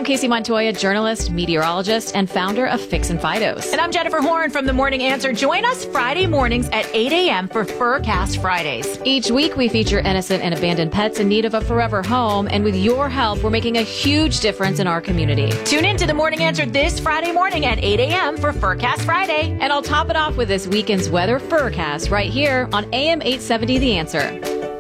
I'm Casey Montoya, journalist, meteorologist, and founder of Fix and Fidos. And I'm Jennifer Horn from The Morning Answer. Join us Friday mornings at 8 a.m. for Furcast Fridays. Each week, we feature innocent and abandoned pets in need of a forever home. And with your help, we're making a huge difference in our community. Tune in to The Morning Answer this Friday morning at 8 a.m. for Furcast Friday. And I'll top it off with this weekend's weather Furcast right here on AM 870 The Answer.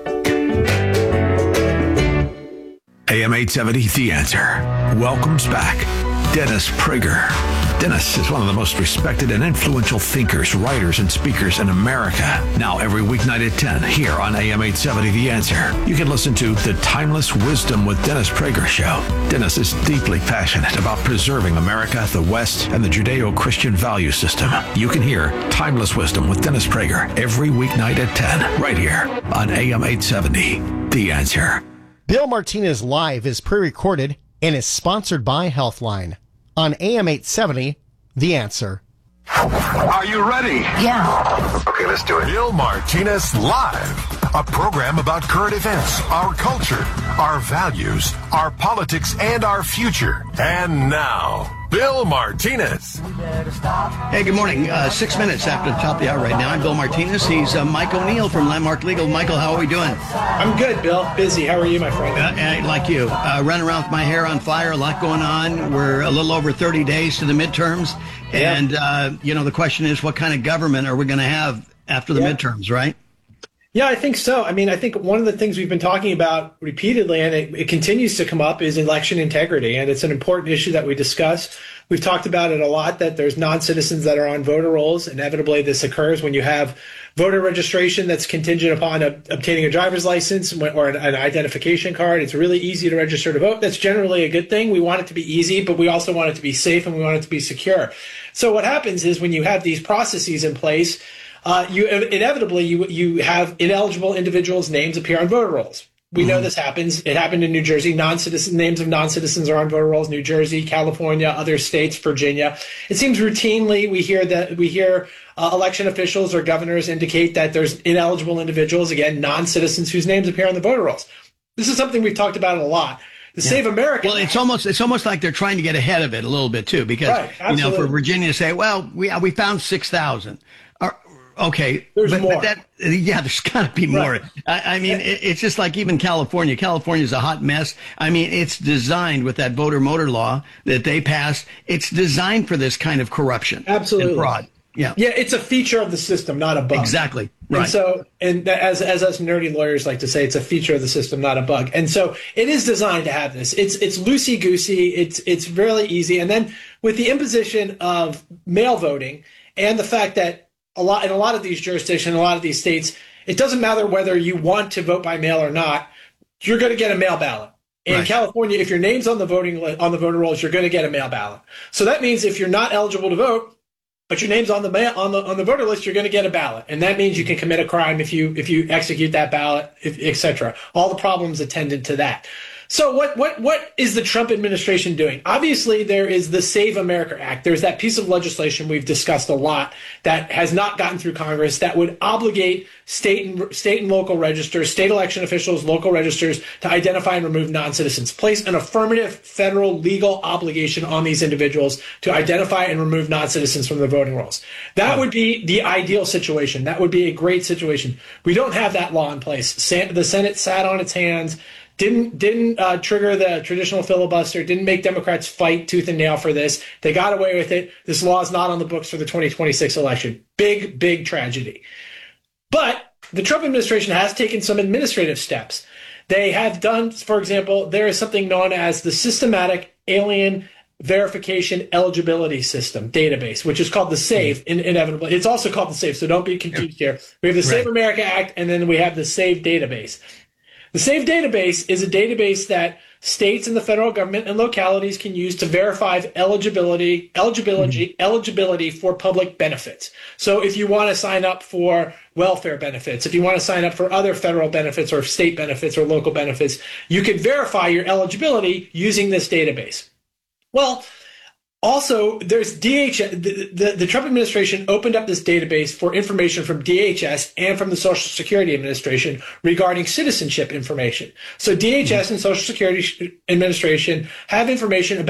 AM 870, The Answer, welcomes back Dennis Prager. Dennis is one of the most respected and influential thinkers, writers, and speakers in America. Now every weeknight at 10 here on AM 870, The Answer. You can listen to The Timeless Wisdom with Dennis Prager show. Dennis is deeply passionate about preserving America, the West, and the Judeo-Christian value system. You can hear Timeless Wisdom with Dennis Prager every weeknight at 10 right here on AM 870, The Answer. Bill Martinez Live is pre-recorded and is sponsored by Healthline. On AM 870, The Answer. Are you ready? Yeah. Okay, let's do it. Bill Martinez Live, a program about current events, our culture, our values, our politics, and our future. And now, Bill Martinez. Hey, good morning. 6 minutes after the top of the hour right now. I'm Bill Martinez. He's Mike O'Neill from Landmark Legal. Michael, how are we doing? I'm good, Bill. Busy. How are you, my friend? Like you. Running around with my hair on fire, a lot going on. We're a little over 30 days to the midterms. Yeah. And, the question is, what kind of government are we going to have after the midterms, right? Yeah, I think so. I mean, I think one of the things we've been talking about repeatedly, and it continues to come up, is election integrity. And it's an important issue that we discuss. We've talked about it a lot, that there's non-citizens that are on voter rolls. Inevitably, this occurs when you have voter registration that's contingent upon obtaining a driver's license or an identification card. It's really easy to register to vote. That's generally a good thing. We want it to be easy, but we also want it to be safe and we want it to be secure. So what happens is when you have these processes in place, you inevitably you have ineligible individuals' names appear on voter rolls. We know this happens. It happened in New Jersey. Names of non-citizens are on voter rolls. New Jersey, California, other states, Virginia. It seems routinely we hear election officials or governors indicate that there's ineligible individuals, again, non-citizens whose names appear on the voter rolls. This is something we've talked about a lot. Save America. Well, it's almost like they're trying to get ahead of it a little bit too, because for Virginia to say, well, we found 6,000. Okay, there's more. There's got to be more. Right. I mean, it's just like even California. California's a hot mess. I mean, it's designed with that voter motor law that they passed. It's designed for this kind of corruption, absolutely, and fraud. Yeah, it's a feature of the system, not a bug. Exactly. Right. And as us nerdy lawyers like to say, it's a feature of the system, not a bug. And so it is designed to have this. It's loosey goosey. It's really easy. And then with the imposition of mail voting and the fact that in a lot of these jurisdictions, a lot of these states, it doesn't matter whether you want to vote by mail or not. You're going to get a mail ballot. In California, if your name's on the voter rolls, you're going to get a mail ballot. So that means if you're not eligible to vote, but your name's on the voter list, you're going to get a ballot, and that means you can commit a crime if you execute that ballot, etc. All the problems attendant to that. So what is the Trump administration doing? Obviously, there is the Save America Act. There's that piece of legislation we've discussed a lot that has not gotten through Congress that would obligate state and local registers, state election officials, local registers to identify and remove non-citizens, place an affirmative federal legal obligation on these individuals to identify and remove non-citizens from the voting rolls. That would be the ideal situation. That would be a great situation. We don't have that law in place. The Senate sat on its hands. Didn't trigger the traditional filibuster, didn't make Democrats fight tooth and nail for this. They got away with it. This law is not on the books for the 2026 election. Big, big tragedy. But the Trump administration has taken some administrative steps. They have done, for example, there is something known as the Systematic Alien Verification Eligibility System database, which is called the SAVE, inevitably. It's also called the SAVE, so don't be confused here. We have the Save America Act, and then we have the SAVE database. The SAVE database is a database that states and the federal government and localities can use to verify eligibility for public benefits. So if you want to sign up for welfare benefits, if you want to sign up for other federal benefits or state benefits or local benefits, you can verify your eligibility using this database. Well, also, there's DHS. The Trump administration opened up this database for information from DHS and from the Social Security Administration regarding citizenship information. So DHS and Social Security Administration have information about